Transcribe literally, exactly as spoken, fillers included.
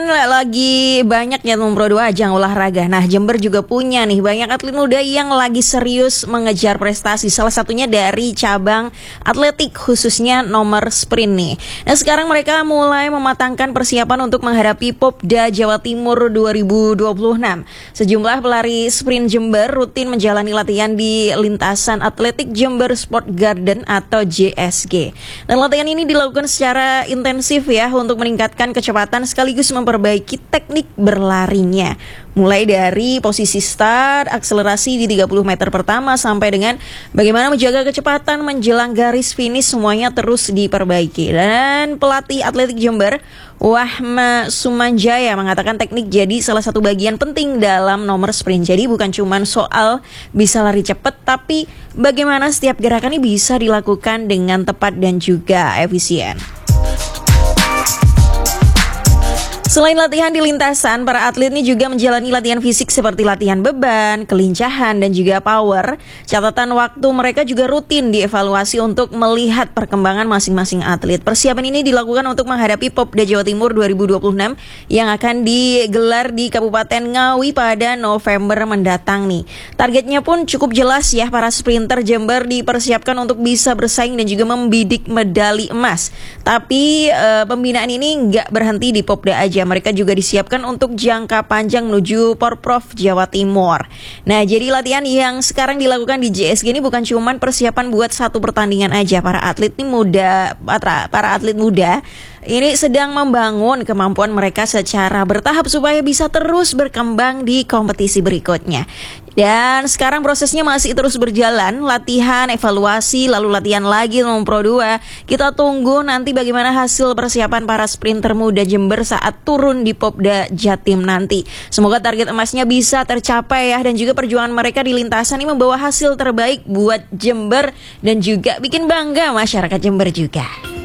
lagi banyak ya Nomor dua ajang olahraga. Nah, Jember juga punya nih banyak atlet muda yang lagi serius mengejar prestasi. Salah satunya dari cabang atletik, khususnya nomor sprint nih. Nah, sekarang mereka mulai mematangkan persiapan untuk menghadapi Popda Jawa Timur dua ribu dua puluh enam. Sejumlah pelari sprint Jember rutin menjalani latihan di lintasan atletik Jember Sport Garden atau J S G. Dan latihan ini dilakukan secara intensif ya untuk meningkatkan kecepatan sekaligus memperbaiki teknik berlarinya. Mulai dari posisi start, akselerasi di tiga puluh meter pertama sampai dengan bagaimana menjaga kecepatan menjelang garis finish, semuanya terus diperbaiki. Dan pelatih atletik Jember, Wahma Sumanjaya, mengatakan teknik jadi salah satu bagian penting dalam nomor sprint. Jadi bukan cuma soal bisa lari cepat, tapi bagaimana setiap gerakan ini bisa dilakukan dengan tepat dan juga efisien. Selain latihan di lintasan, para atlet ini juga menjalani latihan fisik seperti latihan beban, kelincahan, dan juga power. Catatan waktu mereka juga rutin dievaluasi untuk melihat perkembangan masing-masing atlet. Persiapan ini dilakukan untuk menghadapi Popda Jawa Timur dua ribu dua puluh enam yang akan digelar di Kabupaten Ngawi pada November mendatang nih. Targetnya pun cukup jelas ya, para sprinter Jember dipersiapkan untuk bisa bersaing dan juga membidik medali emas. Tapi e, pembinaan ini nggak berhenti di Popda aja. Mereka juga disiapkan untuk jangka panjang menuju Porprov Jawa Timur. Nah, jadi latihan yang sekarang dilakukan di J S G ini bukan cuma persiapan buat satu pertandingan aja. Para atlet ini muda, para, para atlet muda ini sedang membangun kemampuan mereka secara bertahap supaya bisa terus berkembang di kompetisi berikutnya. Dan sekarang prosesnya masih terus berjalan, latihan, evaluasi, lalu latihan lagi nomor Pro dua. Kita tunggu nanti bagaimana hasil persiapan para sprinter muda Jember saat turun di Popda Jatim nanti. Semoga target emasnya bisa tercapai ya, dan juga perjuangan mereka di lintasan ini membawa hasil terbaik buat Jember dan juga bikin bangga masyarakat Jember juga.